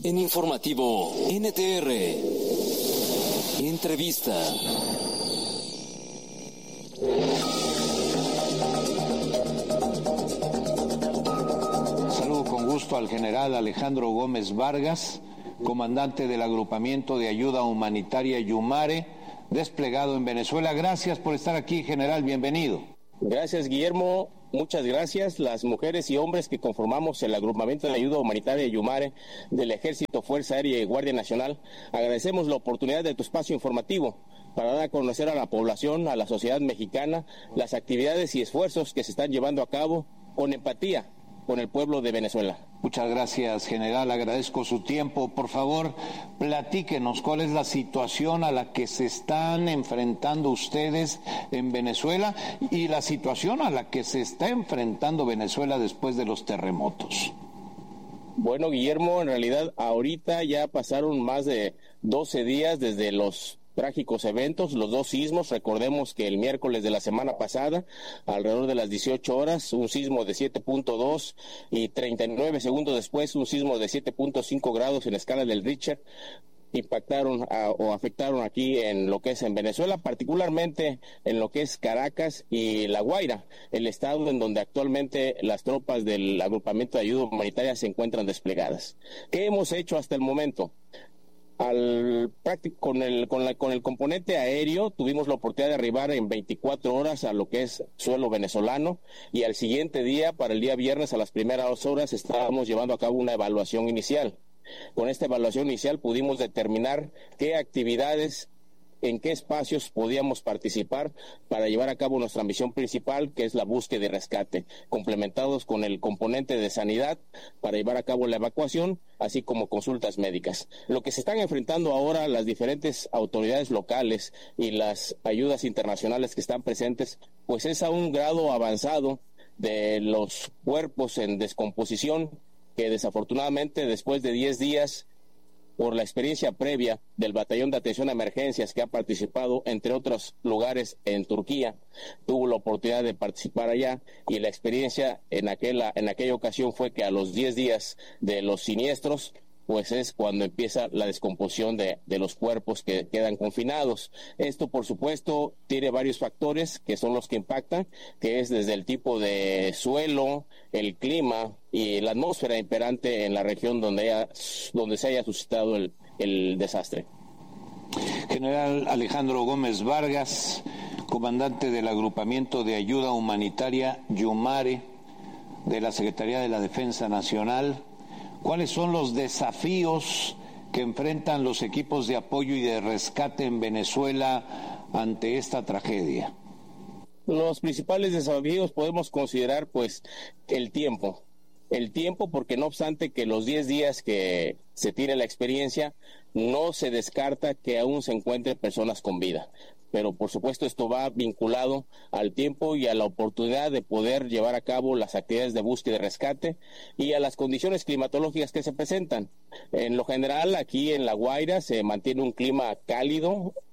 En Informativo NTR, entrevista. Saludo con gusto al general Alejandro Gómez Vargas, comandante del Agrupamiento de Ayuda Humanitaria Yumare, desplegado en Venezuela. Gracias por estar aquí, general, bienvenido. Gracias, Guillermo. Muchas gracias. Las mujeres y hombres que conformamos el Agrupamiento de Ayuda Humanitaria Yumare del Ejército, Fuerza Aérea y Guardia Nacional, agradecemos la oportunidad de tu espacio informativo para dar a conocer a la población, a la sociedad mexicana, las actividades y esfuerzos que se están llevando a cabo con empatía con el pueblo de Venezuela. Muchas gracias, general. Agradezco su tiempo. Por favor, platíquenos cuál es la situación a la que se están enfrentando ustedes en Venezuela y la situación a la que se está enfrentando Venezuela después de los terremotos. Bueno, Guillermo, en realidad ahorita ya pasaron más de 12 días desde los trágicos eventos, los dos sismos. Recordemos que el miércoles de la semana pasada, alrededor de las 18 horas, un sismo de 7.2 y 39 segundos después, un sismo de 7.5 grados en escala del Richter impactaron o afectaron aquí en lo que es en Venezuela, particularmente en lo que es Caracas y La Guaira, el estado en donde actualmente las tropas del Agrupamiento de Ayuda Humanitaria se encuentran desplegadas. ¿Qué hemos hecho hasta el momento? Con el componente aéreo tuvimos la oportunidad de arribar en 24 horas a lo que es suelo venezolano, y al siguiente día, para el día viernes a las primeras horas, estábamos llevando a cabo una evaluación inicial. Con esta evaluación inicial pudimos determinar qué actividades, en qué espacios podíamos participar para llevar a cabo nuestra misión principal, que es la búsqueda y rescate, complementados con el componente de sanidad para llevar a cabo la evacuación, así como consultas médicas. Lo que se están enfrentando ahora las diferentes autoridades locales y las ayudas internacionales que están presentes, pues es a un grado avanzado de los cuerpos en descomposición, que desafortunadamente después de 10 días, por la experiencia previa del Batallón de Atención a Emergencias, que ha participado, entre otros lugares, en Turquía, tuvo la oportunidad de participar allá, y la experiencia en aquella ocasión fue que a los 10 días de los siniestros, pues es cuando empieza la descomposición de los cuerpos que quedan confinados. Esto, por supuesto, tiene varios factores que son los que impactan, que es desde el tipo de suelo, el clima y la atmósfera imperante en la región donde se haya suscitado el desastre. General Alejandro Gómez Vargas, comandante del Agrupamiento de Ayuda Humanitaria Yumare de la Secretaría de la Defensa Nacional, ¿cuáles son los desafíos que enfrentan los equipos de apoyo y de rescate en Venezuela ante esta tragedia? Los principales desafíos podemos considerar, pues, el tiempo, porque no obstante que los 10 días que se tiene la experiencia, no se descarta que aún se encuentren personas con vida. Pero por supuesto esto va vinculado al tiempo y a la oportunidad de poder llevar a cabo las actividades de búsqueda y rescate, y a las condiciones climatológicas que se presentan. En lo general, aquí en La Guaira se mantiene un clima cálido,